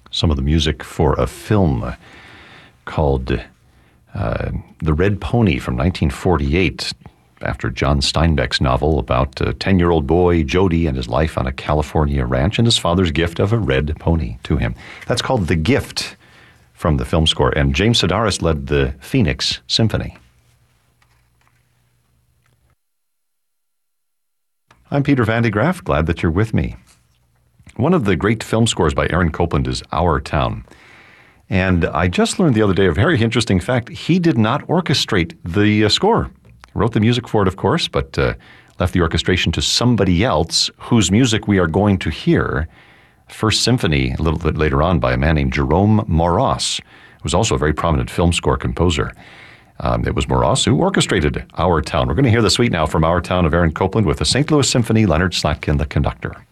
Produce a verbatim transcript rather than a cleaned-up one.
some of the music for a film called uh, The Red Pony from nineteen forty-eight, after John Steinbeck's novel about a ten-year-old boy, Jody, and his life on a California ranch and his father's gift of a red pony to him. That's called The Gift from the film score, and James Sedaris led the Phoenix Symphony. I'm Peter Van de Graaff, glad that you're with me. One of the great film scores by Aaron Copland is Our Town. And I just learned the other day a very interesting fact. He did not orchestrate the uh, score. He wrote the music for it, of course, but uh, left the orchestration to somebody else whose music we are going to hear. First Symphony, a little bit later on, by a man named Jerome Moross, who was also a very prominent film score composer. Um, it was Moross who orchestrated Our Town. We're going to hear the suite now from Our Town of Aaron Copland with the Saint Louis Symphony, Leonard Slatkin, the conductor.